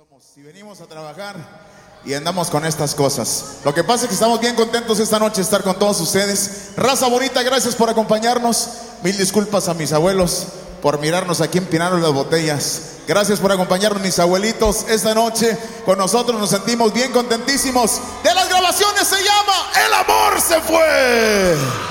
Si venimos a trabajar y andamos con estas cosas. Lo que pasa es que estamos bien contentos esta noche de estar con todos ustedes. Raza bonita, gracias por acompañarnos. Mil disculpas a mis abuelos por mirarnos aquí empinando las botellas. Gracias por acompañarnos, mis abuelitos. Esta noche con nosotros nos sentimos bien contentísimos. De las grabaciones se llama El amor se fue.